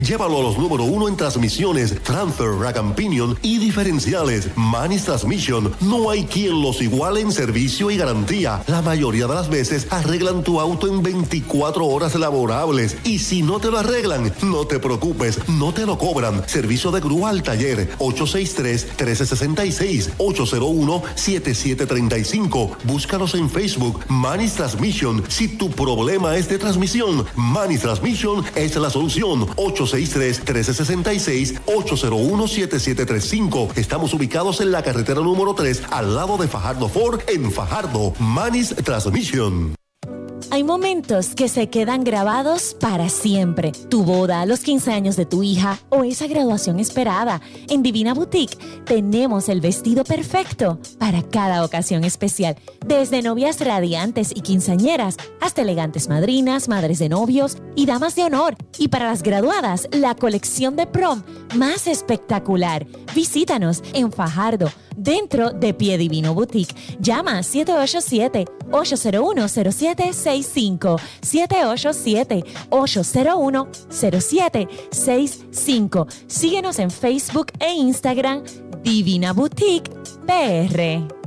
Llévalo a los número 1 en transmisiones, transfer, rack and pinion y diferenciales. Manis Transmission, no hay quien los iguale en servicio y garantía. La mayoría de las veces arreglan tu auto en 24 horas laborables. Y si no te lo arreglan, no te preocupes, no te lo cobran. Servicio de grúa al taller, 863-1366, 801-7735. Búscalos en Facebook, Manis Transmission. Si tu problema es de transmisión, Manis Transmission es la solución. 863-1366, 801-7735. Estamos ubicados en la carretera número 3, al lado de Fajardo Ford, en Fajardo. Manis Transmission. Hay momentos que se quedan grabados para siempre. Tu boda, los 15 años de tu hija o esa graduación esperada. En Divina Boutique tenemos el vestido perfecto para cada ocasión especial. Desde novias radiantes y quinceañeras hasta elegantes madrinas, madres de novios y damas de honor. Y para las graduadas, la colección de prom más espectacular. Visítanos en Fajardo, dentro de Pie Divino Boutique. Llama 787-801-0765. 787-801-0765. Síguenos en Facebook e Instagram, Divina Boutique PR.